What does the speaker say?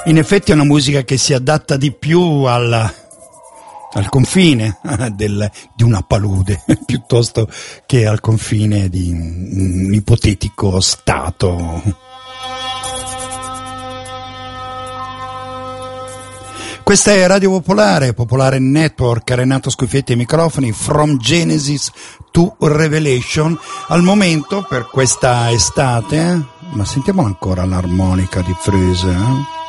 In effetti è una musica che si adatta di più al confine di una palude piuttosto che al confine di un ipotetico stato. Questa è Radio Popolare, Popolare Network, Renato Scuffietti ai microfoni, From Genesis to Revelation. Al momento, per questa estate, ma sentiamo ancora l'armonica di Frese,